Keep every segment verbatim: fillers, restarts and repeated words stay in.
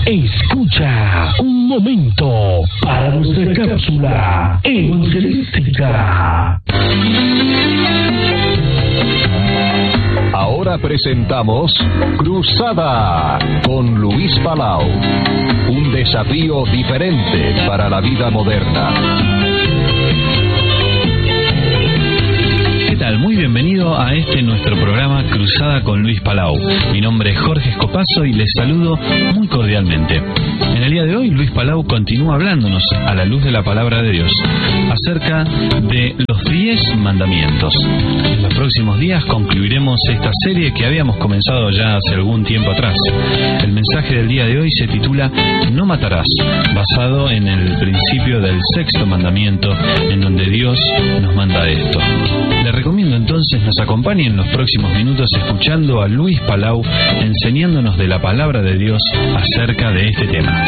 Escucha un momento para nuestra cápsula evangelística. Ahora presentamos Cruzada con Luis Palau. Un desafío diferente para la vida moderna. ¿Qué tal? Muy bienvenido a este nuestro programa Cruzada con Luis Palau. Mi nombre es Jorge Escopazo y les saludo muy cordialmente. En el día de hoy, Luis Palau continúa hablándonos, a la luz de la palabra de Dios, acerca de los diez mandamientos. En los próximos días concluiremos esta serie que habíamos comenzado ya hace algún tiempo atrás. El mensaje del día de hoy se titula No matarás, basado en el principio del sexto mandamiento, en donde Dios nos manda esto. Le recomiendo entonces nos acompañe en los próximos minutos escuchando a Luis Palau enseñándonos de la palabra de Dios acerca de este tema.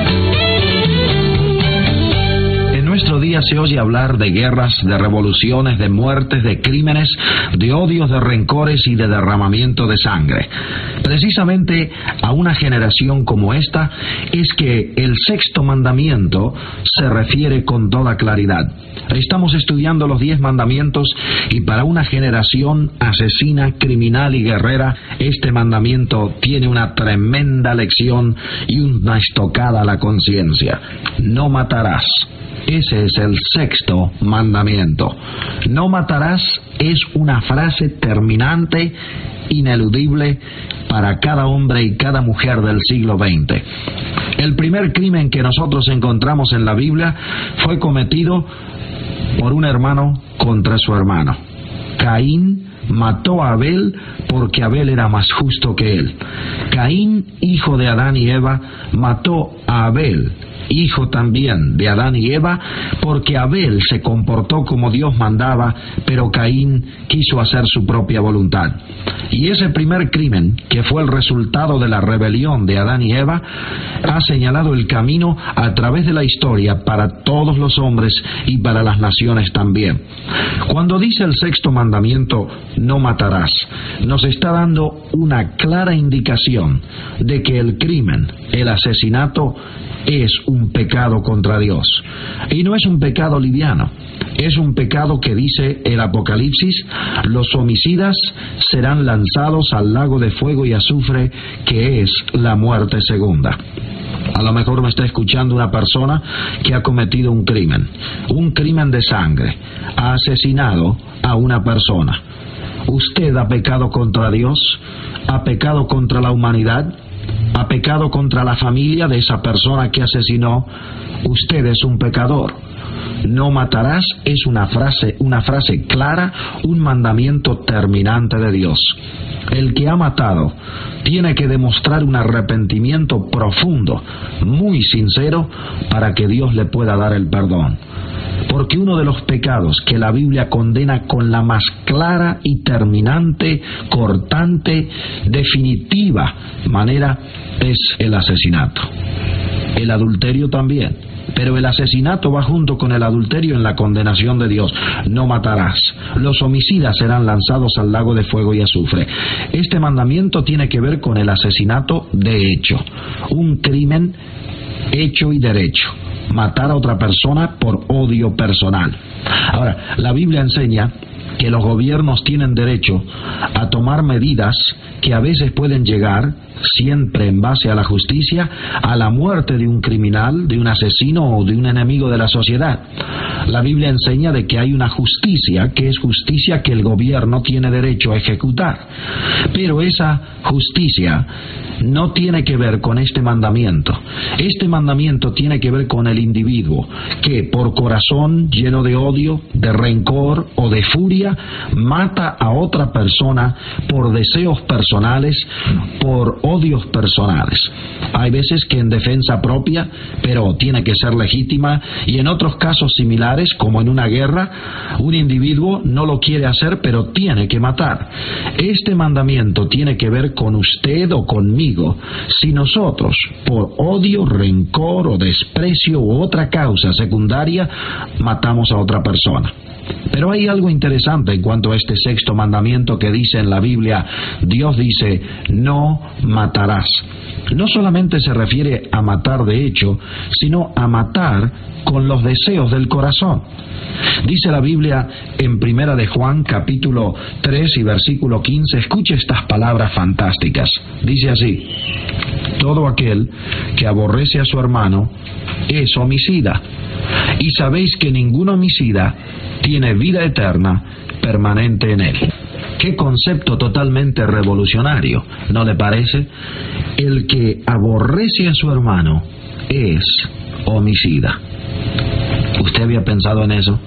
En nuestro día se oye hablar de guerras, de revoluciones, de muertes, de crímenes, de odios, de rencores y de derramamiento de sangre. Precisamente a una generación como esta es que el sexto mandamiento se refiere con toda claridad. Estamos estudiando los diez mandamientos y para una generación asesina, criminal y guerrera, este mandamiento tiene una tremenda lección y una estocada a la conciencia. No matarás. Ese es el sexto mandamiento. No matarás es una frase terminante, ineludible para cada hombre y cada mujer del siglo veinte. El primer crimen que nosotros encontramos en la Biblia fue cometido por un hermano contra su hermano. Caín mató a Abel porque Abel era más justo que él. Caín, hijo de Adán y Eva, mató a Abel, hijo también de Adán y Eva, porque Abel se comportó como Dios mandaba, pero Caín quiso hacer su propia voluntad. Y ese primer crimen, que fue el resultado de la rebelión de Adán y Eva, ha señalado el camino a través de la historia para todos los hombres y para las naciones también. Cuando dice el sexto mandamiento, no matarás, nos está dando una clara indicación de que el crimen, el asesinato, es un pecado contra Dios. Y no es un pecado liviano, es un pecado que dice el Apocalipsis: los homicidas serán lanzados al lago de fuego y azufre, que es la muerte segunda. A lo mejor me está escuchando una persona que ha cometido un crimen, un crimen de sangre, ha asesinado a una persona. ¿Usted ha pecado contra Dios? ¿Ha pecado contra la humanidad? ¿Ha pecado contra la familia de esa persona que asesinó? Usted es un pecador. No matarás es una frase, una frase clara, un mandamiento terminante de Dios. El que ha matado tiene que demostrar un arrepentimiento profundo, muy sincero, para que Dios le pueda dar el perdón. Porque uno de los pecados que la Biblia condena con la más clara y terminante, cortante, definitiva manera es el asesinato. El adulterio también. Pero el asesinato va junto con el adulterio en la condenación de Dios. No matarás. Los homicidas serán lanzados al lago de fuego y azufre. Este mandamiento tiene que ver con el asesinato de hecho. Un crimen hecho y derecho. Matar a otra persona por odio personal. Ahora, la Biblia enseña que los gobiernos tienen derecho a tomar medidas que a veces pueden llegar, siempre en base a la justicia, a la muerte de un criminal, de un asesino o de un enemigo de la sociedad. La Biblia enseña de que hay una justicia, que es justicia que el gobierno tiene derecho a ejecutar. Pero esa justicia no tiene que ver con este mandamiento. Este mandamiento tiene que ver con el individuo que por corazón lleno de odio, de rencor o de furia mata a otra persona por deseos personales, por odios personales. Hay veces que en defensa propia, pero tiene que ser legítima, y en otros casos similares, como en una guerra, un individuo no lo quiere hacer, pero tiene que matar. Este mandamiento tiene que ver con usted o conmigo. Si nosotros, por odio, rencor o desprecio u otra causa secundaria, matamos a otra persona. Pero hay algo interesante en cuanto a este sexto mandamiento que dice en la Biblia. Dios dice, no matarás. No solamente se refiere a matar de hecho, sino a matar con los deseos del corazón. Dice la Biblia en Primera de Juan, capítulo tres y versículo quince, escuche estas palabras fantásticas. Dice así: todo aquel que aborrece a su hermano es homicida, y sabéis que ningún homicida tiene vida eterna permanente en él. Qué concepto totalmente revolucionario, ¿no le parece? El que aborrece a su hermano es homicida. ¿Usted había pensado en eso?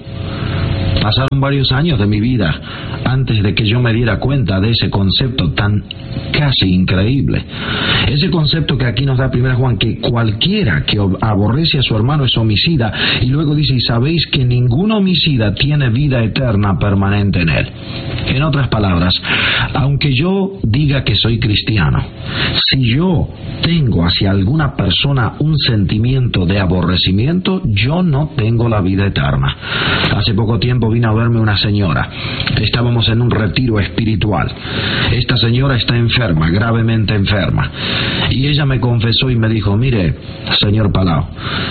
Pasaron varios años de mi vida antes de que yo me diera cuenta de ese concepto tan casi increíble. Ese concepto que aquí nos da Primera Juan, que cualquiera que aborrece a su hermano es homicida, y luego dice, y sabéis que ningún homicida tiene vida eterna permanente en él. En otras palabras, aunque yo diga que soy cristiano, si yo tengo hacia alguna persona un sentimiento de aborrecimiento, yo no tengo la vida eterna. Hace poco tiempo vino a verme una señora. Estábamos en un retiro espiritual. Esta señora está enferma, gravemente enferma. Y ella me confesó y me dijo, mire, señor Palau,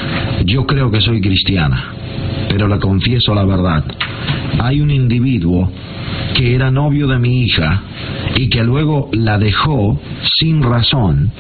yo creo que soy cristiana, pero le confieso la verdad. Hay un individuo que era novio de mi hija y que luego la dejó sin razón,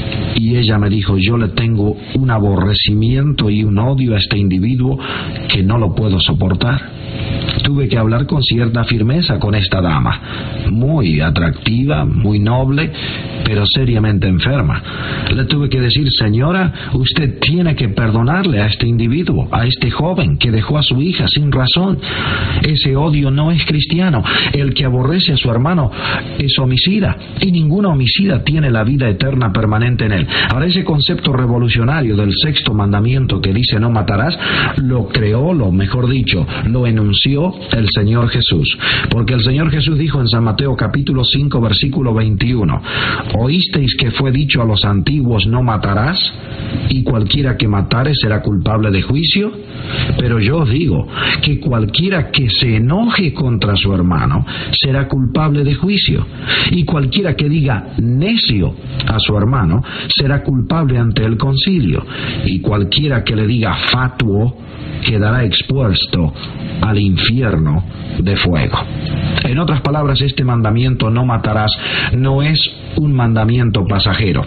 y ella me dijo, yo le tengo un aborrecimiento y un odio a este individuo que no lo puedo soportar. Tuve que hablar con cierta firmeza con esta dama, muy atractiva, muy noble, pero seriamente enferma. Le tuve que decir, señora, usted tiene que perdonarle a este individuo, a este joven que dejó a su hija sin razón. Ese odio no es cristiano. El que aborrece a su hermano es homicida, y ningún homicida tiene la vida eterna permanente en él. Ahora, ese concepto revolucionario del sexto mandamiento que dice no matarás, lo creó, lo mejor dicho, lo enunció el Señor Jesús. Porque el Señor Jesús dijo en San Mateo capítulo cinco versículo veintiuno, oísteis que fue dicho a los antiguos no matarás, y cualquiera que matare será culpable de juicio. Pero yo os digo que cualquiera que se enoje contra su hermano será culpable de juicio, y cualquiera que diga necio a su hermano será culpable ante el concilio, y cualquiera que le diga fatuo quedará expuesto al infierno de fuego. En otras palabras, este mandamiento no matarás no es un mandamiento pasajero,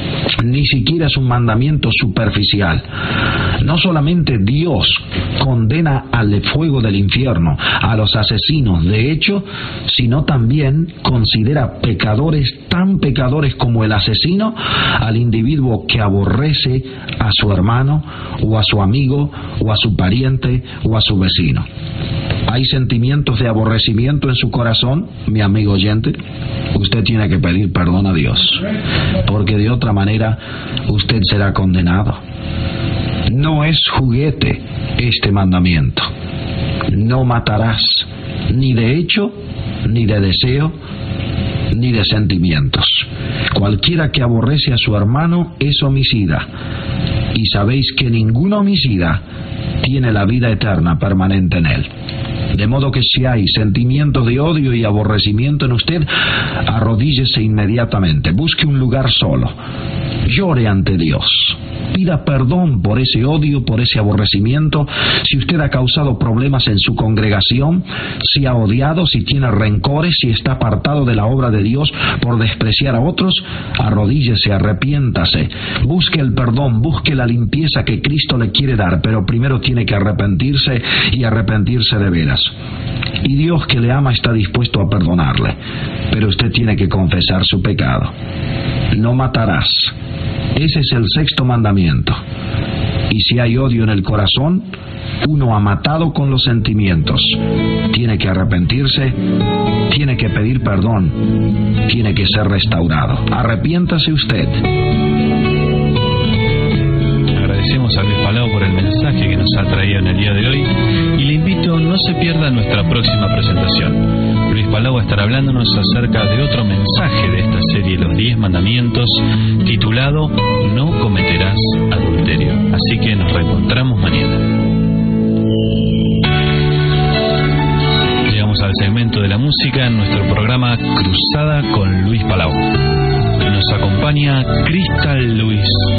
ni siquiera es un mandamiento superficial. No solamente Dios condena al fuego del infierno a los asesinos de hecho, sino también considera pecadores, tan pecadores como el asesino, al individuo que aborrece a su hermano, o a su amigo, o a su pariente, o a su vecino. ¿Hay sentimientos de aborrecimiento en su corazón, mi amigo oyente? Usted tiene que pedir perdón a Dios, porque de otra manera usted será condenado. No es juguete este mandamiento. No matarás, ni de hecho, ni de deseo, ni de sentimientos. Cualquiera que aborrece a su hermano es homicida, y sabéis que ningún homicida tiene la vida eterna permanente en él. De modo que si hay sentimientos de odio y aborrecimiento en usted, arrodíllese inmediatamente, busque un lugar solo, llore ante Dios, pida perdón por ese odio, por ese aborrecimiento. Si usted ha causado problemas en su congregación, si ha odiado, si tiene rencores, si está apartado de la obra de Dios por despreciar a otros, arrodíllese, arrepiéntase, busque el perdón, busque la limpieza que Cristo le quiere dar, pero primero tiene que arrepentirse, y arrepentirse de veras. Y Dios, que le ama, está dispuesto a perdonarle, pero usted tiene que confesar su pecado. No matarás. Ese es el sexto mandamiento. Y si hay odio en el corazón, uno ha matado con los sentimientos. Tiene que arrepentirse, tiene que pedir perdón, tiene que ser restaurado. Arrepiéntase usted. Agradecemos a Luis Palau por el mensaje que nos ha traído en el día de hoy, y le invito, no se pierda nuestra próxima presentación. Luis Palau va a estar hablándonos acerca de otro mensaje de esta serie, Los Diez Mandamientos, titulado No cometerás adulterio. Así que nos reencontramos mañana. segmento de la música en nuestro programa Cruzada con Luis Palau. Nos acompaña Crystal Luis.